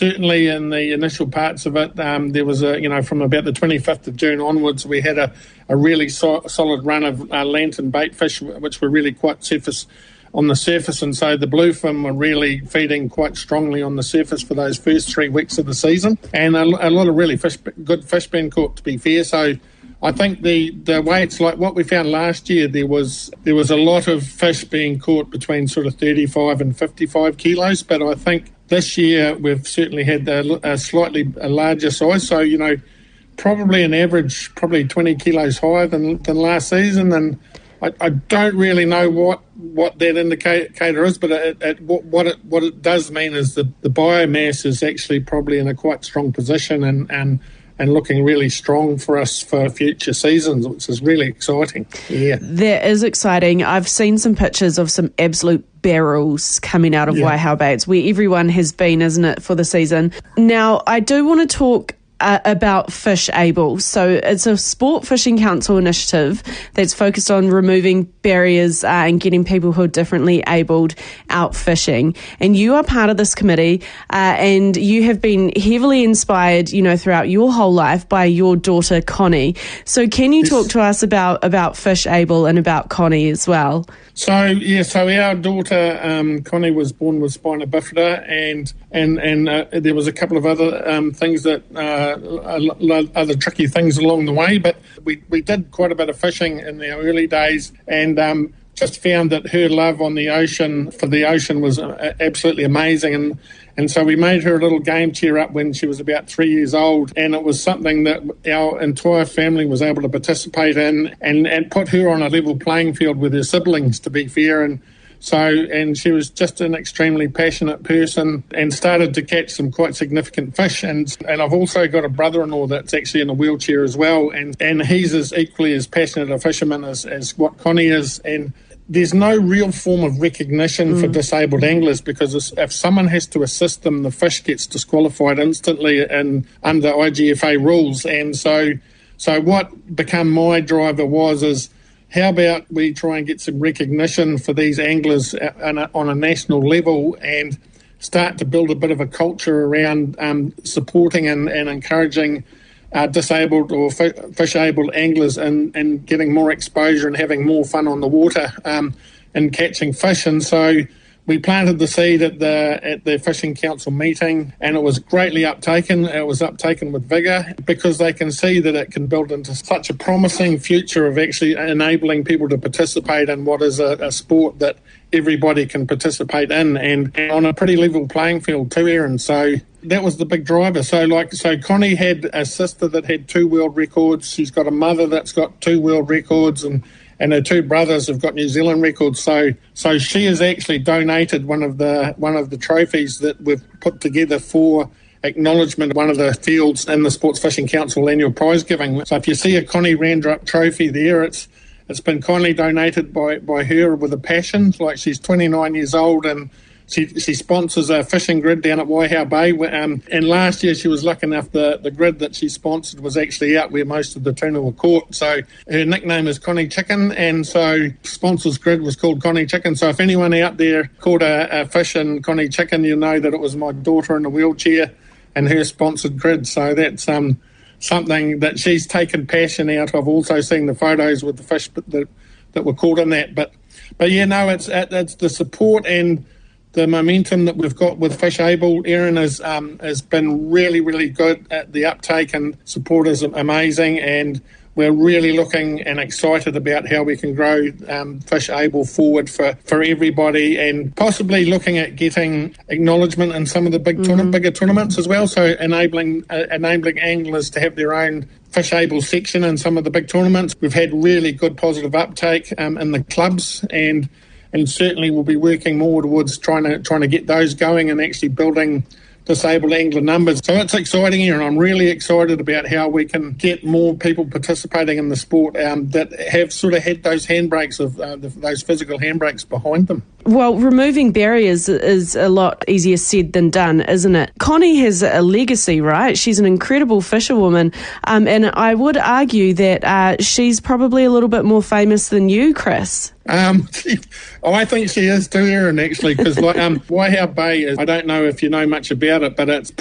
certainly in the initial parts of it, there was from about the 25th of June onwards, we had a really solid run of lantern bait fish, which were really quite on the surface, and so the bluefin were really feeding quite strongly on the surface for those first 3 weeks of the season, and a lot of really good fish being caught, to be fair. So I think the weights, like what we found last year, there was a lot of fish being caught between sort of 35 and 55 kilos, but I think this year we've certainly had a slightly larger size, so probably an average 20 kilos higher than last season. And I don't really know what that indicator is, but what it does mean is the biomass is actually probably in a quite strong position and looking really strong for us for future seasons, which is really exciting. Yeah, that is exciting. I've seen some pictures of some absolute barrels coming out of Waihau Bay. It's where everyone has been, isn't it, for the season? Now, I do want to talk about Fish Able. So it's a Sport Fishing Council initiative that's focused on removing barriers and getting people who are differently abled out fishing. And you are part of this committee, and you have been heavily inspired, throughout your whole life by your daughter Connie. So can you talk to us about Fish Able and about Connie as well? So our daughter Connie was born with spina bifida, and there was a couple of other things that other tricky things along the way, but we did quite a bit of fishing in the early days, and just found that her love for the ocean was absolutely amazing, and so we made her a little game chair up when she was about 3 years old, and it was something that our entire family was able to participate in and put her on a level playing field with her siblings, to be fair. And she was just an extremely passionate person and started to catch some quite significant fish. And I've also got a brother-in-law that's actually in a wheelchair as well, and he's equally as passionate a fisherman as what Connie is. And there's no real form of recognition for disabled anglers, because if someone has to assist them, the fish gets disqualified instantly under IGFA rules. And so what became my driver is, how about we try and get some recognition for these anglers on a national level and start to build a bit of a culture around supporting and encouraging disabled or fish-able anglers and getting more exposure and having more fun on the water and catching fish. And so we planted the seed at the Fishing Council meeting, and it was greatly uptaken. It was uptaken with vigour, because they can see that it can build into such a promising future of actually enabling people to participate in what is a sport that everybody can participate in, and on a pretty level playing field too, Aaron. So that was the big driver. So Connie had a sister that had 2 world records. She's got a mother that's got 2 world records, and her 2 brothers have got New Zealand records. So she has actually donated one of the trophies that we've put together for acknowledgement of one of the fields in the Sports Fishing Council annual prize giving. So if you see a Connie Randrup trophy there, it's been kindly donated by her with a passion. Like, she's 29 years old, and she sponsors a fishing grid down at Waihau Bay. And last year she was lucky enough, the grid that she sponsored was actually out where most of the tuna were caught. So her nickname is Connie Chicken, and so sponsors grid was called Connie Chicken. So if anyone out there caught a fish in Connie Chicken, you'll know that it was my daughter in a wheelchair and her sponsored grid. So that's something that she's taken passion out of. Also seeing the photos with the fish that were caught in that. But it's the support and the momentum that we've got with Fish Able. Aaron has been really, really good at the uptake, and support is amazing, and we're really looking and excited about how we can grow Fish Able forward for everybody, and possibly looking at getting acknowledgement in some of the bigger tournaments as well. So enabling anglers to have their own Fish Able section in some of the big tournaments. We've had really good positive uptake in the clubs, and certainly we'll be working more towards trying to get those going and actually building disabled angler numbers. So it's exciting here, and I'm really excited about how we can get more people participating in the sport that have sort of had those handbrakes of those physical handbrakes behind them. Well, removing barriers is a lot easier said than done, isn't it? Connie has a legacy, right? She's an incredible fisherwoman, and I would argue that she's probably a little bit more famous than you, Chris. I think she is too, Aaron, actually, because Waihau Bay is, I don't know if you know much about it, but it's